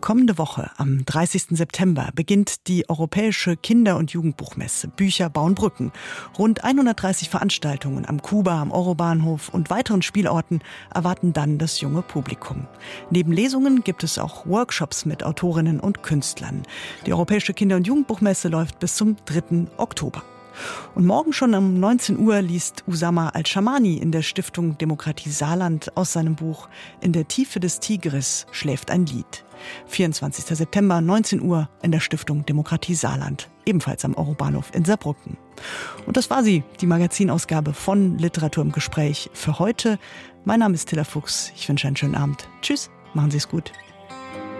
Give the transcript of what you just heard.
Kommende Woche, am 30. September, beginnt die Europäische Kinder- und Jugendbuchmesse Bücher bauen Brücken. Rund 130 Veranstaltungen am Kuba, am Eurobahnhof und weiteren Spielorten erwarten dann das junge Publikum. Neben Lesungen gibt es auch Workshops mit Autorinnen und Künstlern. Die Europäische Kinder- und Jugendbuchmesse läuft bis zum 3. Oktober. Und morgen schon um 19 Uhr liest Usama Al-Shamani in der Stiftung Demokratie Saarland aus seinem Buch »In der Tiefe des Tigris schläft ein Lied«. 24. September, 19 Uhr in der Stiftung Demokratie Saarland, ebenfalls am Eurobahnhof in Saarbrücken. Und das war sie, die Magazinausgabe von Literatur im Gespräch für heute. Mein Name ist Tilla Fuchs. Ich wünsche einen schönen Abend. Tschüss, machen Sie es gut.